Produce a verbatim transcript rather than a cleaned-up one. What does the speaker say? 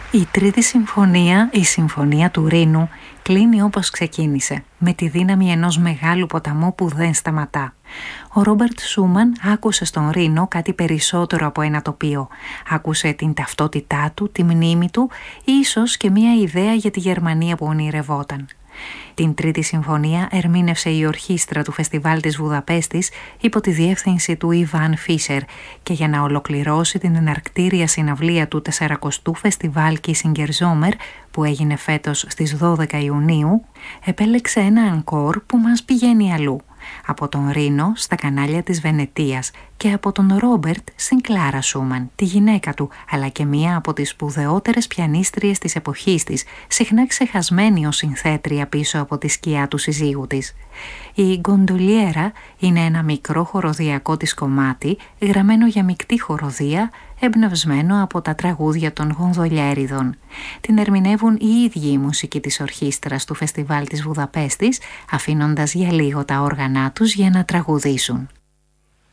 Η τρίτη συμφωνία, η συμφωνία του Ρήνου, κλείνει όπως ξεκίνησε, με τη δύναμη ενός μεγάλου ποταμού που δεν σταματά. Ο Ρόμπερτ Σούμαν άκουσε στον Ρήνο κάτι περισσότερο από ένα τοπίο. Άκουσε την ταυτότητά του, τη μνήμη του, ίσως και μια ιδέα για τη Γερμανία που ονειρευόταν. Την τρίτη συμφωνία ερμήνευσε η ορχήστρα του Φεστιβάλ της Βουδαπέστης υπό τη διεύθυνση του Ιβάν Φίσερ και για να ολοκληρώσει την εναρκτήρια συναυλία του σαρανταοστού Φεστιβάλ Κίσιγκερ Ζόμερ που έγινε φέτος στις δώδεκα Ιουνίου, επέλεξε ένα ανκόρ που μας πηγαίνει αλλού. Από τον Ρήνο στα κανάλια της Βενετίας και από τον Ρόμπερτ στην Κλάρα Σούμαν, τη γυναίκα του, αλλά και μία από τις σπουδαιότερες πιανίστριες της εποχής της, συχνά ξεχασμένη ως συνθέτρια πίσω από τη σκιά του συζύγου της. Η Γκοντολιέρα είναι ένα μικρό χοροδιακό της κομμάτι, γραμμένο για μεικτή χοροδία, εμπνευσμένο από τα τραγούδια των Γονδολιέριδων. Την ερμηνεύουν οι ίδιοι οι μουσικοί της ορχήστρας του Φεστιβάλ της Βουδαπέστης, αφήνοντας για λίγο τα όργανά τους για να τραγουδήσουν.